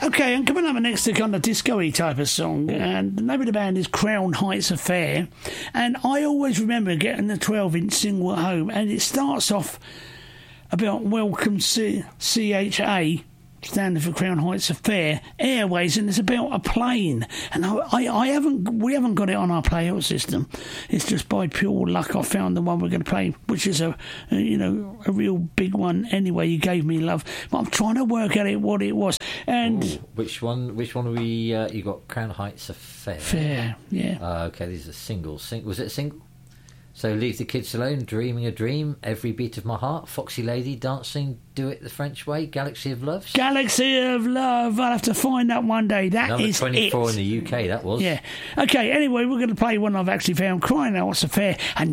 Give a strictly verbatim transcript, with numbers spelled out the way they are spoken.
Okay, and coming up next to kind of disco-y type of song, and the name of the band is Crown Heights Affair, and I always remember getting the twelve-inch single at home, and it starts off about Welcome C- CHA, standing for Crown Heights Affair Airways, and it's about a plane. And I, I, I haven't, we haven't got it on our playout system. It's just by pure luck I found the one we're going to play, which is a, a, you know, a real big one. Anyway, You Gave Me Love, but I'm trying to work out it what it was. And Ooh, which one? Which one are we? Uh, you got Crown Heights Affair. Fair, yeah. Uh, okay, these are singles. Sing- was it a single? So Leave the Kids Alone, Dreaming a Dream, Every Beat of My Heart, Foxy Lady, Dancing, Do It the French Way, Galaxy of Love. Galaxy of Love. I'll have to find that one day. That Number is twenty-four it. in the U K, that was. Yeah. Okay, anyway, we're going to play one I've actually found, Crying Out What's Affair. And